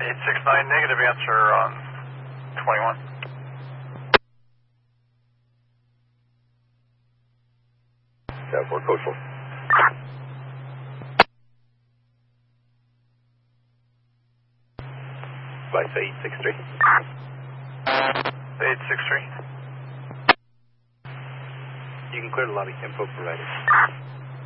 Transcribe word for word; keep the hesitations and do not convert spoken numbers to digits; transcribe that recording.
eight six nine, negative answer on twenty-one. seven four, code four. Flight eight six three. eight six three. You can clear the lobby, info provided.